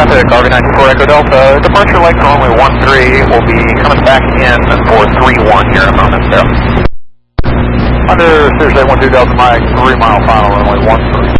traffic, RV94 Echo Delta. Departure like normally 13, will be coming back in for 31 here in a moment. Under Thursday 12 Delta Mike, 3 mile final runway 13.